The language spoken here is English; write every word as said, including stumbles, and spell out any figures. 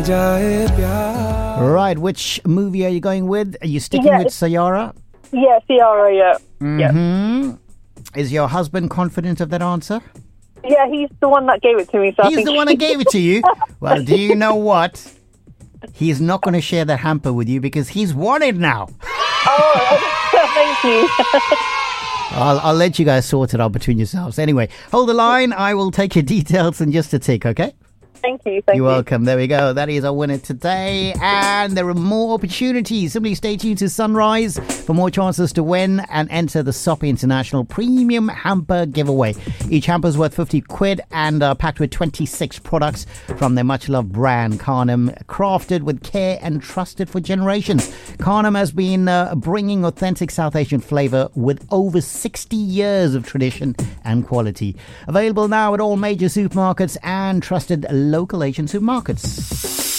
Right, which movie are you going with? Are you sticking Yeah, with it's- Sayara? Yeah, Ciara, yeah. Yeah. Hmm. Is your husband confident of that answer? Yeah, he's the one that gave it to me. So I He's think the one that gave it to you. Well, do you know what? He's not going to share that hamper with you because he's won it now. Oh, thank you. I'll, I'll let you guys sort it out between yourselves. Anyway, hold the line. I will take your details in just a tick, okay? Thank you. Thank You're you. welcome. There we go. That is our winner today. And there are more opportunities. Simply stay tuned to Sunrise for more chances to win and enter the Soppy International Premium Hamper Giveaway. Each hamper is worth fifty quid and uh, packed with twenty-six products from their much-loved brand, Carnum, crafted with care and trusted for generations. Carnum has been uh, bringing authentic South Asian flavor with over sixty years of tradition and quality. Available now at all major supermarkets and trusted local Asian supermarkets.